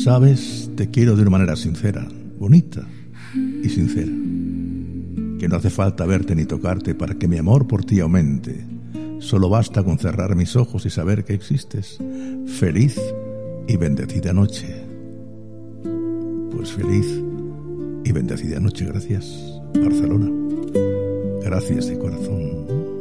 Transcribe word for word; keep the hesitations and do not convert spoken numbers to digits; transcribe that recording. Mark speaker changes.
Speaker 1: Sabes, te quiero de una manera sincera, bonita y sincera. Que no hace falta verte ni tocarte para que mi amor por ti aumente. Solo basta con cerrar mis ojos y saber que existes. Feliz y bendecida noche. Pues feliz y bendecida noche. Gracias, Barcelona. Gracias de corazón.